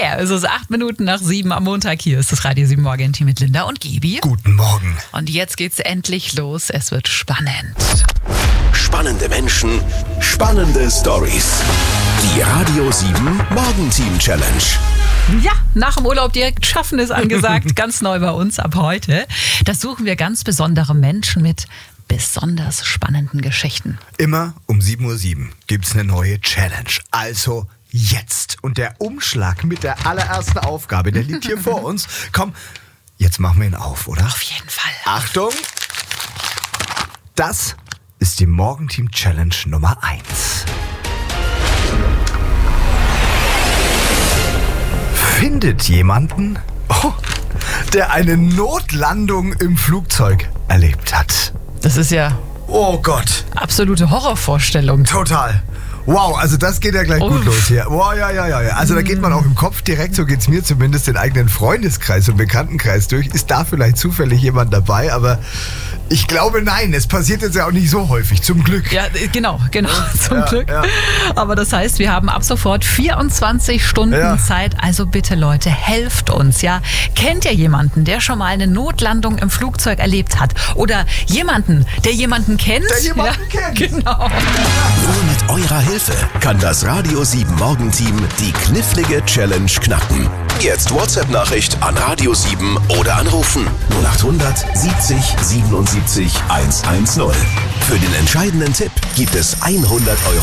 Yeah, es ist 8 Minuten nach 7 am Montag. Hier ist das Radio 7 Morgen-Team mit Linda und Gibi. Guten Morgen. Und jetzt geht's endlich los. Es wird spannend. Spannende Menschen, spannende Stories. Die Radio 7 Morgen-Team Challenge. Ja, nach dem Urlaub direkt schaffen ist angesagt. Ganz neu bei uns ab heute. Das suchen wir ganz besondere Menschen mit besonders spannenden Geschichten. Immer um 7:07 Uhr gibt's eine neue Challenge. Also jetzt. Und der Umschlag mit der allerersten Aufgabe, der liegt hier vor uns. Komm, jetzt machen wir ihn auf, oder? Auf jeden Fall. Achtung! Das ist die Morgenteam Challenge Nummer 1. Findet jemanden, der eine Notlandung im Flugzeug erlebt hat. Das ist ja Oh Gott. absolute Horrorvorstellung. Total. Wow, also das geht ja gleich gut los hier. Wow, ja. Also da geht man auch im Kopf direkt, so geht's mir zumindest, den eigenen Freundeskreis und Bekanntenkreis durch. Ist da vielleicht zufällig jemand dabei, aber ich glaube nein, es passiert jetzt ja auch nicht so häufig, zum Glück. Ja, genau, zum Glück. Ja. Aber das heißt, wir haben ab sofort 24 Stunden Zeit. Also bitte Leute, helft uns, ja. Kennt ihr jemanden, der schon mal eine Notlandung im Flugzeug erlebt hat? Oder jemanden, der jemanden kennt? Der jemanden kennt. Genau. Nur mit eurer Hilfe kann das Radio 7 Morgen-Team die knifflige Challenge knacken. Jetzt WhatsApp-Nachricht an Radio 7 oder anrufen 0800 70 77 110. Für den entscheidenden Tipp gibt es 100 €